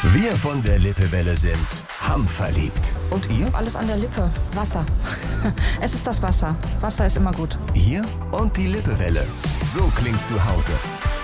Wir von der Lippewelle sind hamverliebt. Und ihr? Alles an der Lippe. Wasser. Es ist das Wasser. Wasser ist immer gut. Hier und die Lippewelle. So klingt zu Hause.